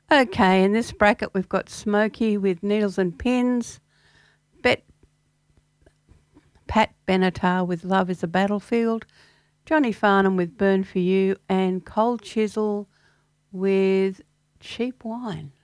Okay, in this bracket we've got Smokey with Needles and Pins, Bet Pat Benatar with Love is a Battlefield, Johnny Farnham with Burn for You, and Cold Chisel with Cheap Wine.